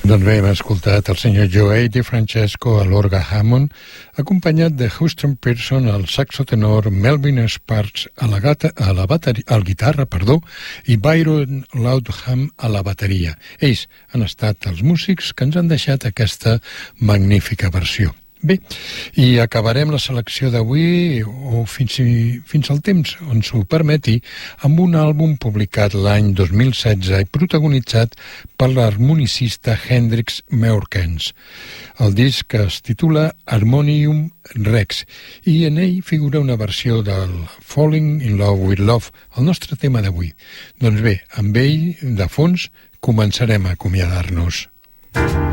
Doncs bé, hem escoltat el senyor Joey DiFrancesco a l'orgue Hammond, acompanyat de Houston Pearson al saxo tenor, Melvin Sparks al guitarra, i Byron Loudham a la bateria. Ells han estat els músics que ens han deixat aquesta magnífica versió. Bé, i acabarem la selecció d'avui, o fins al temps on s'ho permeti, amb un àlbum publicat l'any 2016 i protagonitzat per l'harmonicista Hendrix Meurkens. El disc es titula Harmonium Rex i en ell figura una versió del Falling in Love with Love, el nostre tema d'avui. Doncs bé, amb ell, de fons, començarem a acomiadar-nos.